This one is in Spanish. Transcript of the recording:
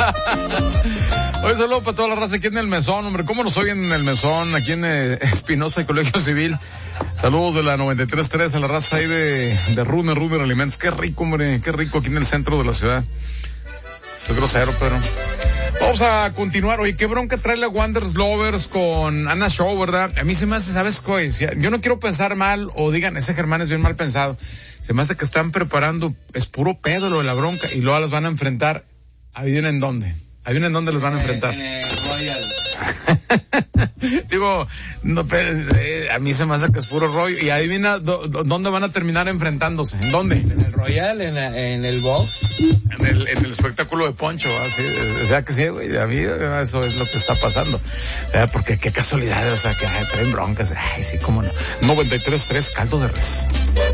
Oye, saludo para toda la raza aquí en el Mesón, hombre. ¿Cómo nos oyen en el Mesón? Aquí en Espinosa y Colegio Civil. Saludos de la 93.3 a la raza ahí de Runner Alimentos. Qué rico, hombre. Qué rico aquí en el centro de la ciudad. Estoy grosero, pero... Vamos a continuar. Oye, qué bronca trae la Wanderers Lovers con Ana Show, ¿verdad? A mí se me hace, ¿sabes qué? Yo no quiero pensar mal o digan, ese Germán es bien mal pensado. Se me hace que están preparando, es puro pedo lo de la bronca y luego las van a enfrentar. ¿Adivinen dónde? ¿Adivinen dónde los van a enfrentar? En el Royal. Digo, no, a mí se me hace que es puro rollo. Y adivina dónde van a terminar enfrentándose. ¿En dónde? En el Royal, en el box. En el espectáculo de Poncho, así, o sea que sí, güey, a mí eso es lo que está pasando. O sea, porque qué casualidad, o sea, que traen broncas. Ay, sí, cómo no. 93.3, caldo de res.